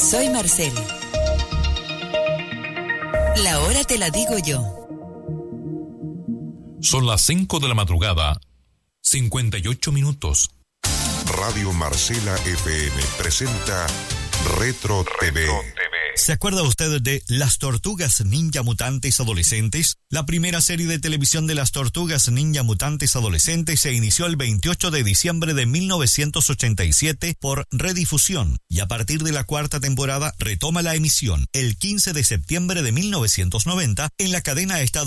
Soy Marcel. La hora te la digo yo. Son las 5 de la madrugada, 58 minutos. Radio Marcela FM presenta Retro TV. ¿Se acuerda usted de Las Tortugas Ninja Mutantes Adolescentes? La primera serie de televisión de Las Tortugas Ninja Mutantes Adolescentes se inició el 28 de diciembre de 1987 por Redifusión y a partir de la cuarta temporada retoma la emisión el 15 de septiembre de 1990 en la cadena estadounidense